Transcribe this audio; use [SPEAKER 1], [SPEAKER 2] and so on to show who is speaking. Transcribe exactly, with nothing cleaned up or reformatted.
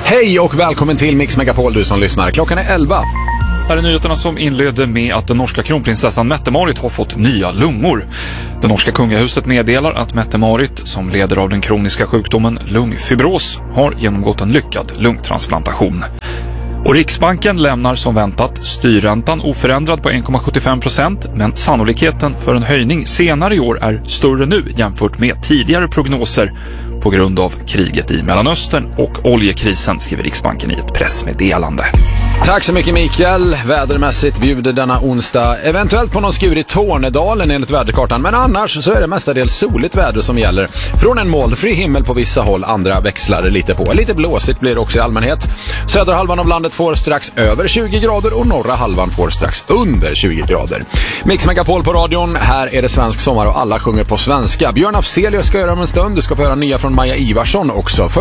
[SPEAKER 1] Hej och välkommen till Mix Megapol, du som lyssnar. Klockan är elva.
[SPEAKER 2] Här är nyheterna som inledde med att den norska kronprinsessan Mette-Marit har fått nya lungor. Det norska kungahuset meddelar att Mette-Marit, som leder av den kroniska sjukdomen lungfibros, har genomgått en lyckad lungtransplantation. Och Riksbanken lämnar som väntat styrräntan oförändrad på en komma sjuttiofem procent, men sannolikheten för en höjning senare i år är större nu jämfört med tidigare prognoser på grund av kriget i Mellanöstern och oljekrisen, skriver Riksbanken i ett pressmeddelande.
[SPEAKER 1] Tack så mycket Mikael. Vädermässigt bjuder denna onsdag eventuellt på någon skur i Tornedalen enligt väderkartan, men annars så är det mestadels soligt väder som gäller. Från en molnfri himmel på vissa håll, andra växlar det lite på. Lite blåsigt blir det också i allmänhet. Södra halvan av landet får strax över tjugo grader och norra halvan får strax under tjugo grader. Mix Megapol på radion, här är det svensk sommar och alla sjunger på svenska. Björn Afzelius ska göra om en stund, du ska få höra nya från Maja Ivarsson också.